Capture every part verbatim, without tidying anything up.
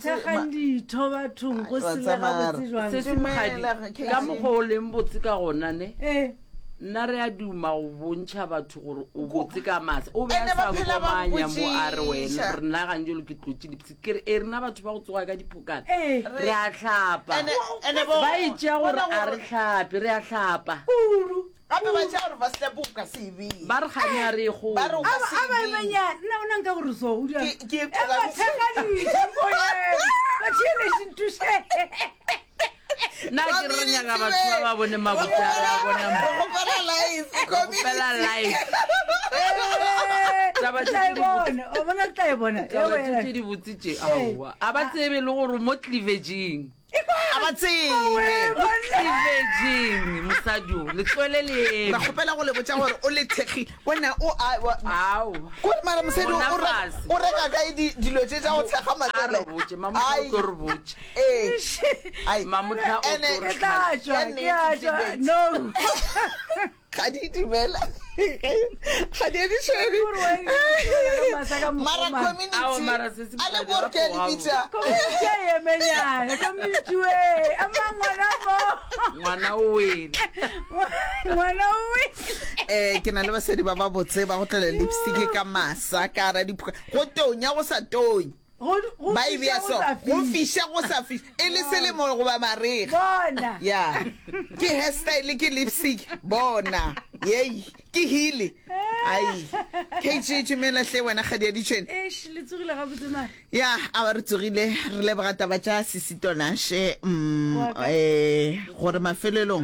thekgang ditho bathong go Wa sele tsamaya. gabotse jwang Se- Sesumogadi ka mokgwa o leng botse ka gona ne ee nna re a duma go bontšha batho gore o botse ka masa o be Ene a sa ba phela ba komanya mo a re mpotšiša. wena re nna ganjelo ke tlotse dipsi ke re e rena batho ba go tsoga ka diphokane ee re a tlhapa Ene- ene bo- ba etšea gore bona a gore- re tlhape re a tlhapa kudu gape ba tšea gore ba slepo ka sebile ba re gane a re e ba re golo o ka a se ebile. baemanyana nna o nanka gore so o Ke- ke e ba qoga- thekgadithobatšhelesentuse nna ke re nyaka batho ba ba bone mabotsa a re a bona mo Gopela live, fela live Taba tse tla e di- bona o bona tla e bona ka batho tse di botsitse aowa a ba tsebe le gore mo cleavageng a ba tsebe cleavageng mosadi o le tlwele le ra gopela go le botsa gore o le thekgi bona o a- wa- ao ko mara mosadi o- Bona o re- fase. o reka kae di- dilo tse tsa go thekga a matsele re botse Ai. mamotla re botse Ee. Ai. mamotla o Ene- tlo re ke tla tswa Ka ke a tswa nnete, no ga di dumela ga di a di tshwere Gore wa e- ka masa ka mokgwa mara man. community Ao, mara se se a le mosadi bore wa ke a le go bitsa Komiti e emenyana komitiwe a mangwana mo ngwana o wele ngwana owe um ke na le basadi ba ba botse ba go tlela lipstick ka masa ka ara diphoka go tonya go sa tonye ba e bea so go fiša go sa fiša e le selemo goba marega bona ya ke hairstyle ke lipstick bona yei ke hile ai k g tumelatlhe wena ga di a ditšhwene eish le tsogile gabotse mane ya a ba re tsogile re leboga taba tša sisitonaše um Wa ka. eh gore mafelelong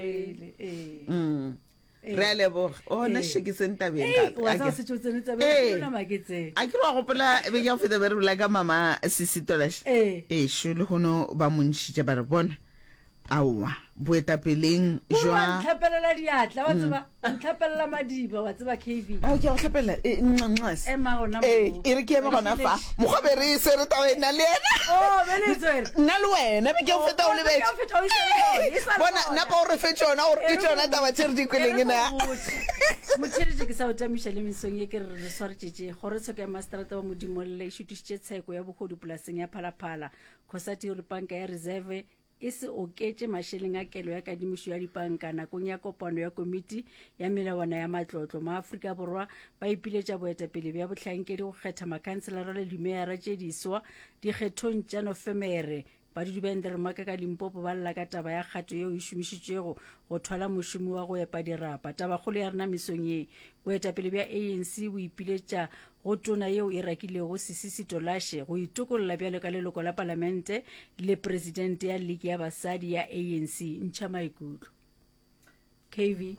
ee mm re a leboga o na sheke sentabeng Ei, wa gape. sa A ke- setšo tsene Ee. tsabemaketseng a ke re wa gopola be ke a feta be re bola ka mama sisitonaše ee ešo le gono ba montšhitše ba re bona aowa boetapeleng jwa ntlhapelela diatla wa tseba ntlhapelela madiba wa tseba k v a ke a go tlhapelela nxas ema gona ee e re ke eme gona fa mokgwa be re se re taba e nna le ena o beletswere nna le wena be ke go feta o lebetse bona napa o re fe tsona gore ke tsona taba tse re di kweleng na motšheletše ke sa o tamiša le mesong ye ke re re swaretšetše kgorotsheko ya masterata wa modimo lle e šutišitše tsheko ya bogodu polaseng ya phalaphala cosati gore panka ya reserve e se oketše mašeleng a kelo ya kadimišo ya dipanka nakong ya kopano ya komiti ya melawana ya matlotlo maaforika borwa ba ipiletša boetapele bja bohlankedi go kgetha makhanselara le dimeyara tše diswa dikgethong tša nofemere badudi ba enteremaka ka limpopo ba lla ka taba ya kgato yeo e šomišitšego go thwala mošomo wa go epa dirapa tabakgolo ya rena mesong ye boetapele bja a n c bo ipiletša go tona yeo e rakilego sisisi tolashe go itokolola bjalo ka leloko la palamente le presidente ya league ya basadi ya a n c ntšha maikutlo k v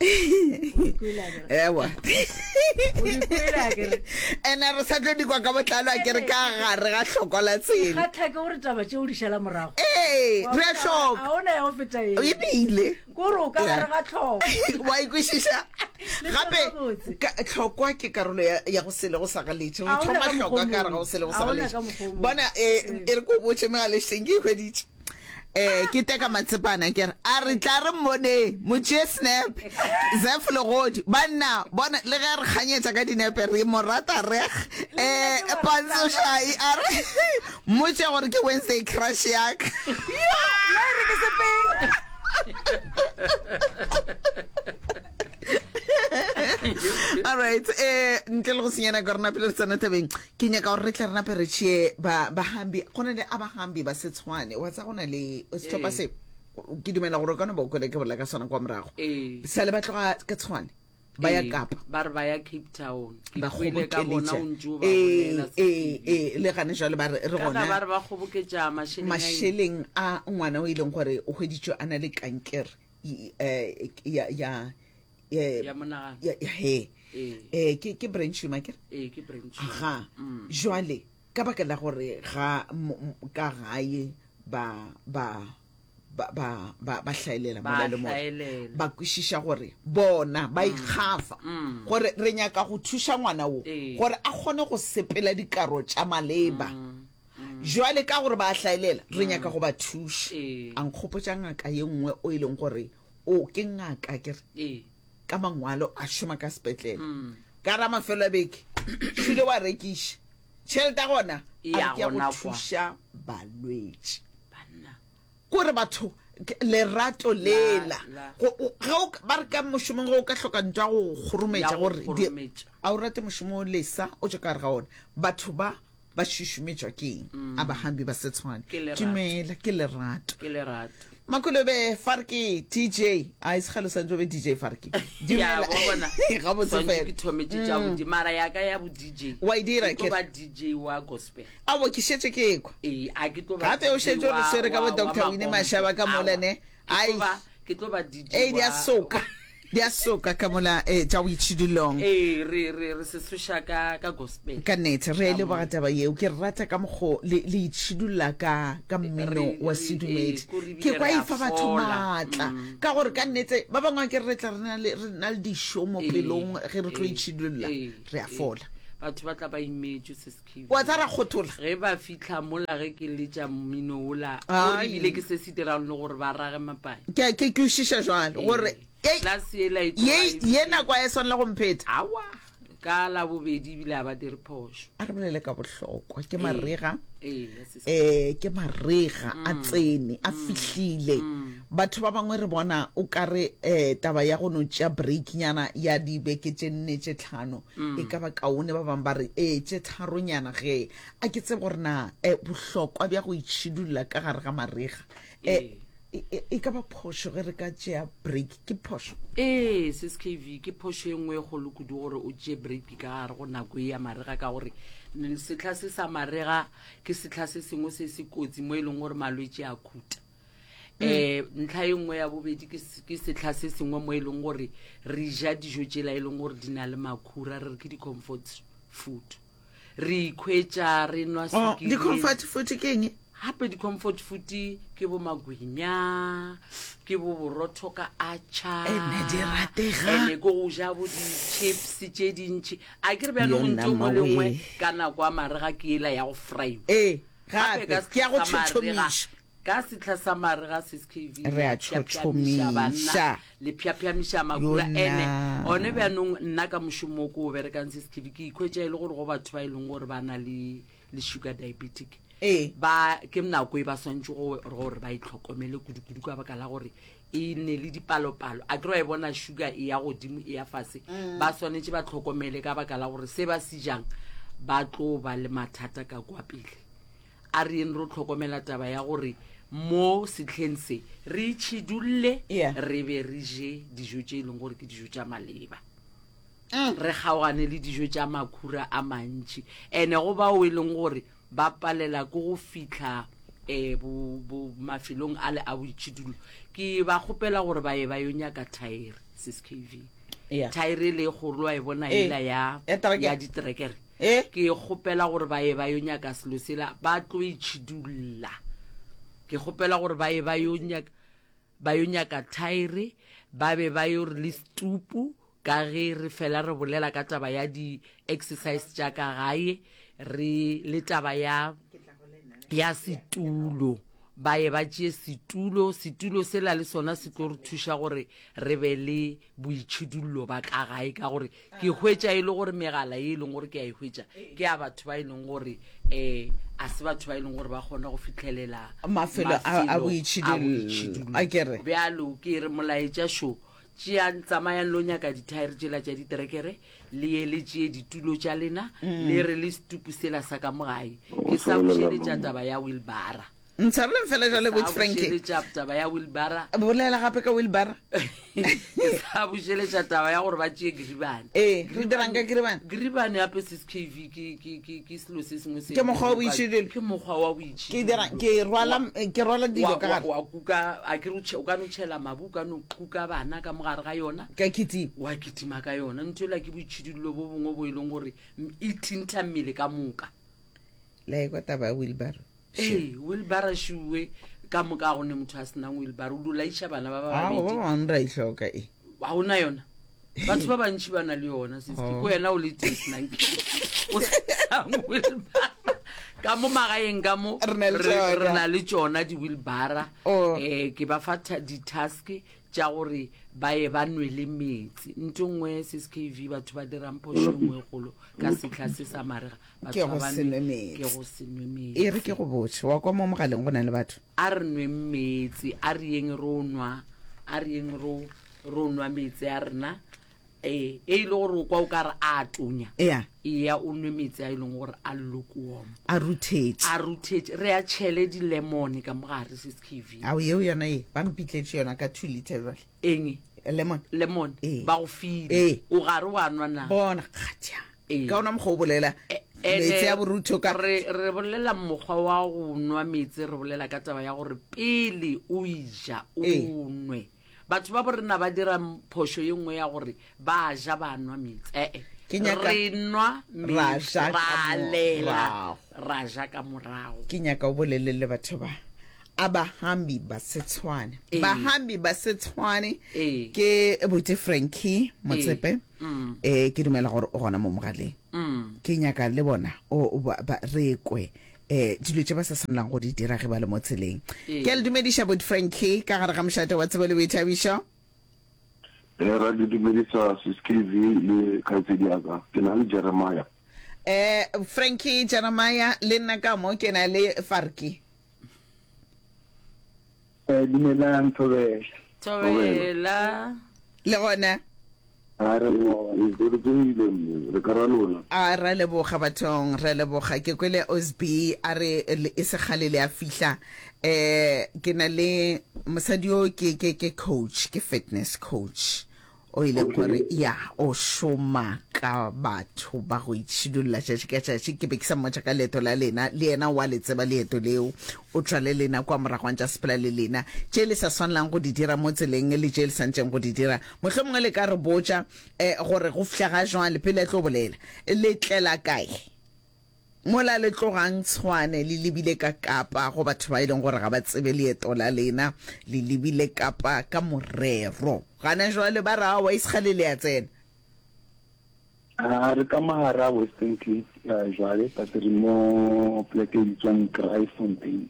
ewa o dikwela kere ene re sa tlo dikwa ka botlalo a kere ka gare ga tlhoko la tsela kgatha ke gore taba tšeo di šala morago ee re a tlhoka ga ona ya go feta eng ebile kore o ka gare ga tlhoko wa ikwešiša Le gape tsona botse. ka- tlhokwa ke karolo ya ya go sele go sagaletse A o ona thoma ka tlhokwa mokgwa ka re ga mongwe. go sele go A ona sagaletse ka mokgwa mongwe. bona um e re ko botse megalešeng ke ikgweditše um ke teka matsepana ke re a re tla re mmone motšee snap zef legodi banna bona le ge re kganyetša ka dinepe re mo rata reg um pansošai a re mmotše gore ke wednesday crush yaka nna e re ke sepeng all right eh ntle le go senyana ka rena pele re tsena tabeng ke nyaka gore re tle rena pe re tšee bahambi go na le a bahambi ba setshwane wa tsa go na le sethopa se ke dumela gore ka no ba o kole ke bolela ka sona kwa morago sa le ba tloga ka tshwane ba ya Kapa ba re ba ya Cape Town ke ba kwele ka bona o ntjo ba eh eh eh le gane jalo ba re gona ba gona re ba khoboketša masheleng masheleng a ngwana o ileng gore o hweditšwe a na le kankere eh ya ya ya monagano ya ya he eh ke ke brain tumor ke eh ke brain aha jwale ka baka la gore ga ka gae ba ba ba ba ba ba hlaelela molelo mo ba kwishisha gore bona ba ikgafa gore re nyaka go thusha ngwana o gore a kgone go sepela dikaro tša maleba jwale ka gore ba hlaelela re nyaka go ba thusha ang khopotsa ngaka ye nngwe o ileng gore o ke ngaka ke ka mangwalo a shoma ka sepetlele ka ra mafelo a beke tshile wa rekisha tšhelete gona a ke go thusha balwetse gore batho lerato lela go ba re ka moshomong go ka hloka ntwa go khurumetša gore a o rate mošomo lesa o tšo ka re ga ona batho ba ba šušumetšwa ke eng a bahambi ba setshwane dumela ke lerato ke lerato Makolobe Farki D J a se galo santse be D J Farki ya bona ga botse fela ke thometse tša bo di mara ya ka ya bo D J wa dira ke ba D J wa gospel a bo ke shetse ke kwa eh a ke tlo ba gape o shetse re sere ka bo Doctor Winnie Mashaba ka molane ai ke tlo ba D J eh dia soka dia soka ka mola eh tša o itshidilong eh re re re se susha ka ka gospel ka net re le ba taba yeo ke rata ka mogo le le itshidulla ka ka mmino wa sedumedi ke kwa ifa batho matla ka gore ka nnete ba bangwe ke re tla rena le rena le di show mo pelong ge re tlo itshidulla re a fola batho ba tla ba imetje se skill wa tsara khothola ge ba fitla mola ge ke le tša mmino ola o ile ke se se dirang le gore ba rage mapai ke ke ke shisha jwalo gore ye yena kwa e sona go mpheta awa ka la bobedi bile ba dire phosho a re bolele ka bohlokwa ke marega eh ke marega a tsene a fihlile batho ba bangwe re bona o kare eh taba ya go no tša break nyana ya dibeke tše nne tše tlhano e ka ba kaone ba bang ba re eh tše tharo nyana ge a ke tse gore na eh bohlokwa bja go itšhidulla ka gare ga marega eh e ka ba phosho ge re ka tšea break ke phosho eh sis K V ke phosho e nngwe go lokudu gore o tšee break ka gare go nako ya marega ka gore setlha se sa marega ke setlha se sengwe se se kotsi mo e leng gore malwetse a khuta eh ntlha e nngwe ya bobedi ke setlha se sengwe mo e leng gore re ja dijo tšela e leng gore di na le makhura re ke di comfort food re ikhwetša re nwa sekiri di comfort food ke eng hape di comfort food ke bo magwinya ke bo borotho ka acha ene di ratega ene go ja bo di chips tše dintši a ke re bja no ntse mo lengwe ka nako a marega ke ela ya go fry eh gape ke ya go tšhomisha ka setla sa marega sis K V re a tšhomisha le pyaphamisha magula ene one bja no nna ka mošomo ko o berekang sis K V ke ikhwetša e le gore go batho ba e leng gore ba na le le sugar diabetic eh ba ke mnako e ba swantse go gore ba itlhokomele kudu-kudu ka baka la gore e ne le dipalo-palo a ke re e bona sugar e ya godimo e ya fase ba swanetse ba tlhokomele ka baka la gore se ba se jang ba tlo ba le mathata ka kwa pele a re eng re tlhokomela taba ya gore mo setlheng se re itšhidulle re be re je dijo tše e leng gore ke dijo tša maleba re kgaogane le dijo tša makhura a mantši ene go ba o e leng gore ba palela ko go fitla eh bo bo mafelong a le a boitšhidulo ke ba gopela gore ba ye ba yo nyaka tire sis K V tire le go e bona ela ya ya ditrekere ke gopela gore ba ye ba yo nyaka selo sela ba tlo itšhidulla ke gopela gore ba ye ba yo nyaka ba yo nyaka tire ba be ba yo release tupu ka ge re fela re bolela ka taba ya di exercise tša ka gae re le taba ya ya situlo ba ye ba tšee situlo situlo sela le sona se tlo re thuša gore re be le boitšhidullo ba ka gae ka gore ke hwetša e le gore megala e leng gore ke a e hwetša ke a batho ba e leng gore um a se batho ba e leng gore ba kgona go fitlhelela mafelo a boitšhidullo a kere bjalo ke re molaetša šo tšea tsamayang lo nyaka dithaere tšela tša diterekere le ye le tšee ditulo tša lena le re le stupu sela sa ka mogae ke sa bošeletša taba ya wilbara ntshwareleng fela jale bot frankie bošeletša taba ya wilbara bolela gape ka wilbara ke sa bošeletša taba ya gore ba tšee gribane ee re dirang ka gribane gribane ape six k v ke- ke- ke ke selo se sengwe se Ke mokgwa wa boitšhidilo. ke mokgwa wa ke boitšhidilo dirang ke rwala ke rwala dilo wa ka wa- gare wa kuka a ke re o tšhe- o ka no tšhela mabu o ka no kuka bana ka mogare ga yona ka kitimo wa kitima ka yona nthoela ke boitšhidilo bo bongwe bo e leng gore m- e thintha mmele ka moka la e kwa taba ya wilbara ee wilbara šiwe ka moka ga gone motho a senang wilbara o dulaiša bana ba ba a go ba babedi bangwe ra ihloka e ga ona yona batho ba bantši ba na le yona siske ko wena o le teng senang o senang wilbara ka mo magaeng ka mo Re na le re tsona. re na le tšona di-wilbara Oh. um ke ba fa ta- di-task tša gore ba ye ba nwele metsi nto nngwe six k v batho ba dirang phoso nngwe e kgolo ka setlha se sa marega batho Ke ba go ba se nwe- nwe metsi. ke go se nwe metsi e re ke go botse wa kwa mo mogaleng go na le batho a re nwe metsi a re yeng ro nwa a re yeng ro ro nwa metsi a rena eh e ile gore o kwa o ka re a tonya ea e ya o nwe metsi a e leng gore a lukewarm a ruthetse a ruthetse re a tšhele di-lemon ka mogare six k v ao yeo yona e ba mpitletse yona ka two liter jale eng lemon lemon Eh. ba go Eh. file o gare wa nwa na bona kgatya Eh. ka ona mokgwa o bolela metsi ya borutho ka re re bolela mokgwa wa go nwa metsi re bolela ka taba ya gore pele o ija o Eh. nwe batho ba borena ba dira phošo ye nngwe ya gore ba ja ba nwa metsi ee Ke nyaka- re nwa Ra metsi ja ka ra lela morago. ra ja ka morago ke nyaka o bolelele batho ba abahambi basetshwane Eh. bahambi basetshwane Eh. ke bote frankie motsepe Mm. eh ke dumela gore o gona mo mogaleng Mm. ke nyaka le bona o o ba ba- re kwe eh dilo tse ba sa senolang go di dira ge ba le mo tseleng Eh. ke a le dumediša bot frankie ka gare ga mošate wa tsebo le boithabišo e ra di dumedisa six k v le kgaitsedi yaka ke na le jeremia eh frankie jeremiah le nna ka mo ke na le farki um dumelang thobela thobela le gona a re boregile re ka ra lona a ra leboga bathong re leboga ke kwele osb a re le- e segale le a fihla eh ke na le mosadi o ke ke ke coach ke fitness coach o ile gore ya o shoma ka batho ba go itšhidulla tšatši ka tšatši ke be ke sa mmotša ka leeto la lena le yena wa le tseba leeto leo o tšwa le lena kwa moragwang tša sepela le lena tše le sa swanelang go di dira mo tseleng le tše le santseng go di dira mohlho mongwe le ka re botša um gore go fihla ga jwang le pele tlo bolela le tlela kae mola le tlogang tshwane le lebile ka kapa go batho ba e leng gore ga ba tsebe leeto la lena le lebile kapa ka morero gana jwale ba ra wa isekgale le ya tsena a re ka magara western cape ya jale but re mo pleke e bitswang cry fontaine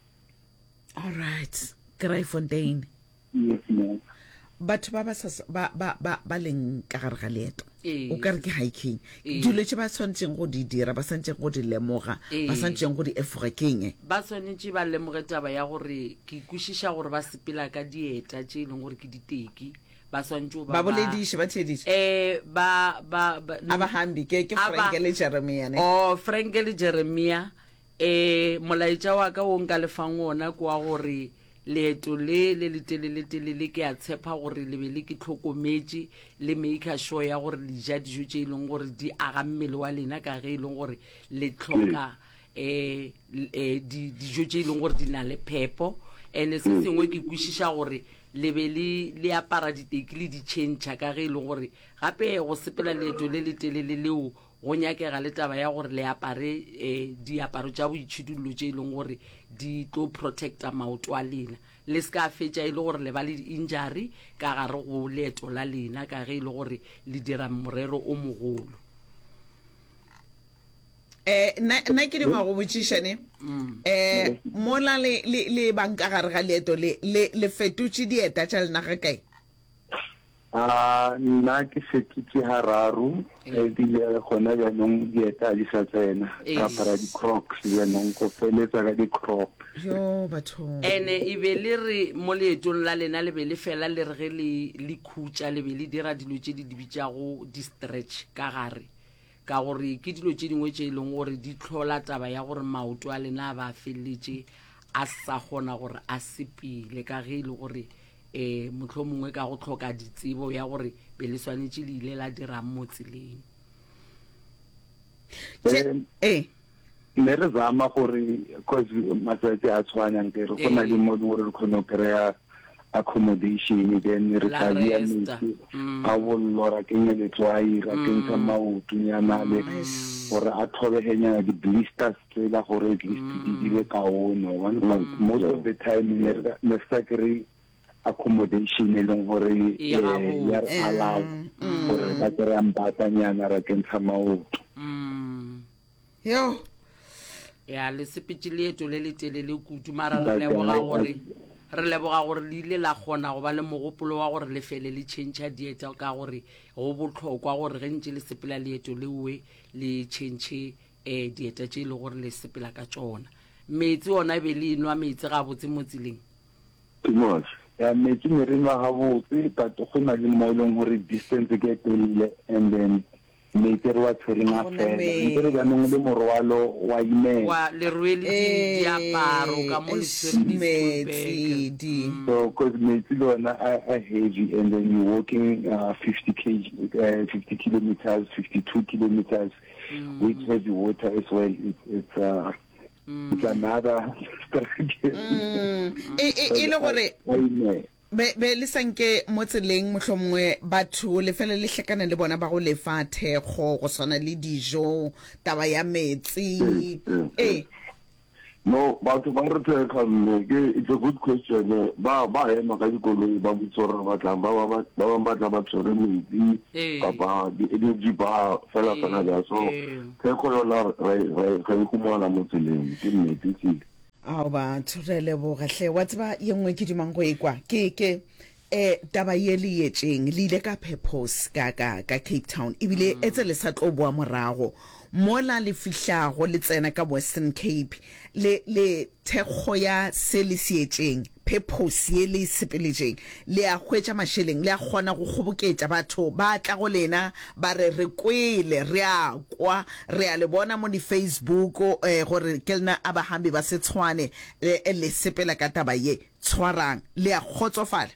all right Kraaifontein yes ma'am. batho ba ba sa- ba ba ba ba leng ka gare ga leeto Eh. o ka re ke hiking Eh. dilo tse ba tshwanetseng go di dira ba tshwanetseng go di lemoga Eh. ba tshwanetseng go di efoga keng ba tshwanetse ba lemoge taba ya gore ke ikwešiša gore ba sepela ka dieta tše e leng gore ke diteki ba swantse ba bolediše ba tshediše um ba ba ba- a bahambi ke ke Aba- frank le jeremia ne o frank le jeremia um molaetša wa ka o nka lefang ona ke wa gore leeto le le letelele-telele ke a tshepa gore le be le ke tlhokometse le maker sure ya gore le ja dijo tše e leng gore di aga mmele wa lena ka ge e leng gore le tlhoka um dijo tše e leng gore di na le phepo and se sengwe ke kwešiša gore le be le le apara diteki le di tšhentšha ka ge e leng gore gape go sepela leeto le letelele leo go nyakega le taba ya gore le apare um diaparo tša boitšhidullo tše e leng gore di tlo protecta maoto a lena le se ka fetša e le gore le ba le di-injury ka gare go leeto la lena ka ge e le gore le dira morero o mogolo eh nna nna ke dingwa go botšišane eh mola le le le banka gare ga leeto le le le fetotše dieta tša lenaga kae a nna ke fetotse hararo ebile gona jaanong dieta di sa tsena ka para di-crocs jaanong ko feletsa ka di-crop yo batho ene e be le re mo leetong la lena le be le fela le re ge le khutša le be le dira dilo tse di dibitšago di-stretch ka gare ka gore ke dilo tse dingwe tse e leng gore di tlhola taba ya gore maoto a lena a ba feleletse a sa kgona gore a sepele ka ge e le gore um motlho mongwe ka go tlhoka ditsebo ya gore be le swanetse le ile la dirang mo tseleng eh mme re zama gore cause matsatsi a tshwanang ke re go na le mo gore re kgone go kry-a accommodation then re tla ya metsi a bollo ra kenya letswai ra kentsha maotonyana le gore a thobegenyana di-blisters tsela gore at least di dibe kaone most of the time ne sa kry accommodation e leng gore ya re allow gore ba kry-ang batanyana ra kentsha maoto yo ya le sepetse leeto le le telele kutu mara re leboga gore re leboga gore le ile la kgona go ba le mogopolo wa gore le fele le change dieta ka gore go botlhokwa gore ge ntse le sepela leeto lewe le change um dieta tse e le gore le sepela ka tsona metsi ona be le nwa metsi ga botse mo tseleng timosh ya metsi ne re nwa ga botse but go na le mo e leng gore distance ke telele and then metsi re wa tshwereng a fela ntse re jaanong le morwalo wa imela le rwele diaparo ka mo le metsi di so because metsi lona a heavy and then you walking uh, fifty kg uh, fifty kilometers fifty-two kilometers mm. with heavy water as well it, it's uh, mm. it's another mm. e e le gore be be le sanke mo tseleng mohlomongwe batho le fele le hlekana le bona ba go lefa thego go swana le dijo taba ya metsi eh no batho ba re theka mme ke it's a good question ba ba ema ka dikoloi ba butsora ba tla ba ba ba ba tla ba tsore metsi kapa di energy ba fela kana ja so theko yona re re go mola mo tseleng ke metsi ke ao ba tshorele bo gahle wa tseba yengwe ke dimango e kwa ke ke eh taba ye le yetseng le ile ka purpose ka ka ka Cape Town ibile etse le sa tlo boa morago mola le fihla go le tsena ka Western Cape le le thekgo ya se le sietseng purpose ye le sepeletseng le a hwetša masheleng le a gona go kgoboketša batho ba tla go lena ba re re kwele re a kwa re a le bona mo di Facebook eh gore ke lena abahambi ba se tshwane le sepela ka taba ye tshwarang le a khotsofala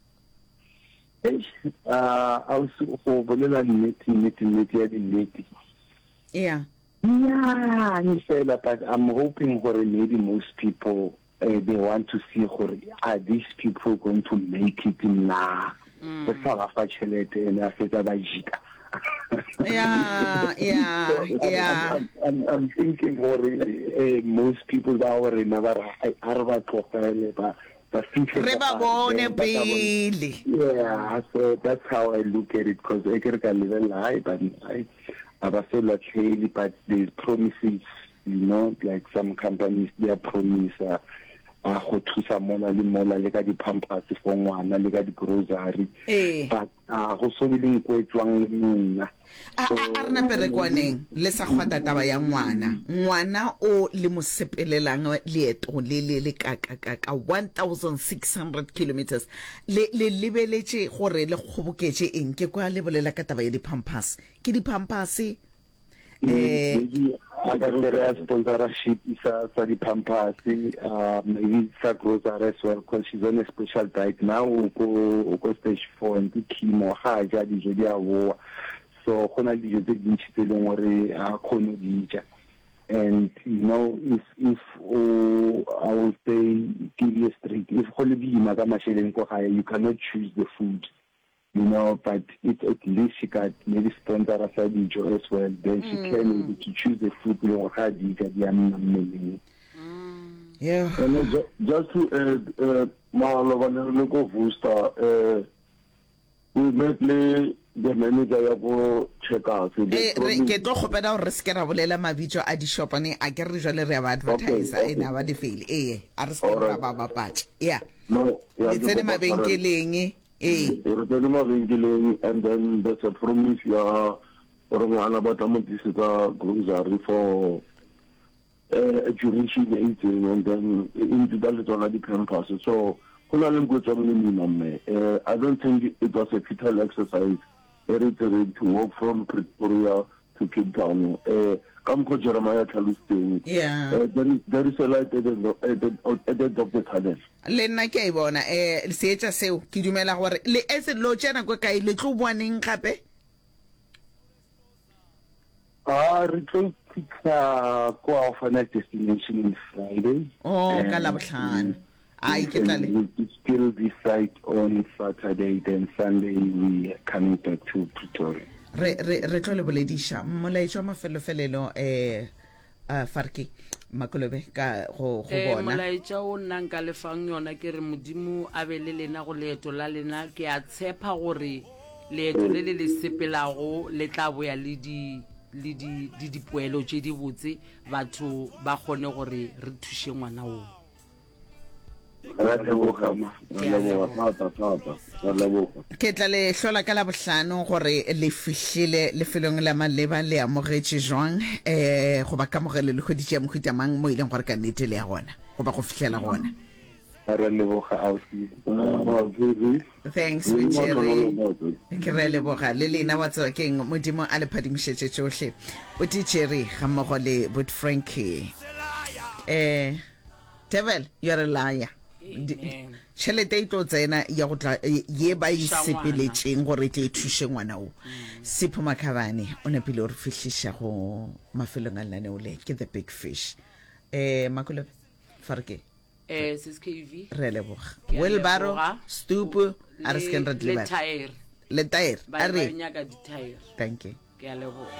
uh I was go bolela nnete nnete nnete ya nnete yeah yeah ni fela but I'm hoping for maybe most people uh, they want to see gore are these people going to make it na the fara fa chelete ena feta ba jika yeah yeah so yeah I'm, I'm, I'm thinking for uh, most people that are never are ba tlogele ba re ba bone pele yeah so that's how I look at it because I get a little high but I I feel like really but there's promises you know like some companies they are promise uh, uh go thusa mona le mola le ka di pampers for ngwana le ka di grocery but uh go so le nkwetswang nna a a rena perekwaneng le sa khwata taba ya ngwana ngwana o le mosepelelang leeto le le le ka ka ka one thousand six hundred kilometers le le lebeletse gore le khoboketse eng ke kwa le bolela ka taba ya di pampers ke di pampers eh I got a sponsorship isa sa di pampers uh maybe sa grocery as well because she's on a special diet now go go stage four and chemo ha ja di je dia wo so gona di je di ntse le ngore a khono di ja and you know if if oh, I would say give you straight if go le di ma ka masheleng go haya you cannot choose the food you know but it at least she got maybe sponsor as a dijo as well then she mm. can able to choose the food you know how di ja di am mmele yeah and just, just to add uh malo ba le go booster uh we met le the manager ya go check out eh ke tlo khopela gore se ke ra bolela mabitso a di shopane a ke re jwale re ba advertise ena ba di fail eh a re se ra ba ba patch yeah no ya tsene mabenkeleng ee re tsene mabenkeleng, and then there's a promise ya gore ngwana ba tla mo tlisetsa grocery for uh, a duration e itseng, and then into the little di-pampers. So go na le nko tsa minimum me. Uh, I don't think it was a futile exercise very to walk from Pretoria to Cape Town. Uh, come ko Jeremiah Tlhalositseng. yeah Uh, there is there is a light at the at the, at the end of the tunnel. le nna ke a e bona eh se etsa seo ke dumela gore le ese lo tsena go kae le tlo boaneng gape Ah, re tlo fitlha ko our final destination on Friday. oh And ka la botlhano ai ke tla le we still decide on Saturday, then Sunday we are coming back to Pretoria. re re re tlo le boledisha molaetso mafelofelelo eh a farki makolobe ka go go eh bona molaetsa o nnang ka lefang yona ke re modimo a be le lena go leeto la lena ke a tshepa gore leeto le le le sepelago le tla boya le di le di di dipoelo tse di botse batho ba gone gore re thushe ngwana o Ra leboga ma. Ra leboga thata thata. Ra leboga. ke tla le hlola ka la bohlano gore le fihlile lefelong la maleba le amogetse jwang eh go ba ka mogele le goditse mo mang mo ileng gore ka nnete le ya gona go ba go fihlela gona Ra leboga ausi. Ah, very. thanks we jerry ke re leboga le lena wa tswa keng modimo a le phadimišetse tsohle o di jerry ga mmogo le but frankie eh Devil you're a liar Amen. tšhelete e tlo tsena ya go tla ye ba e sepeletseng gore tle e thushe ngwana o Sipho Makhabane o nepile o re fihliša go mafelong a lenaneo le ke the big fish eh Makolobe farke eh sis K V re leboga Ke a Wilbaro leboga. Stoop a re sken re le dleba tire le tire ba a ba re nyaka di tire thank you ke a leboga